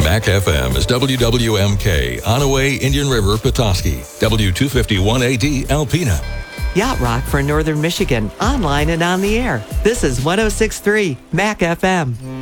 Mac FM is WWMK, Onaway, Indian River, Petoskey, W251AD, Alpena. Yacht Rock for Northern Michigan, online and on the air. This is 106.3 Mac FM.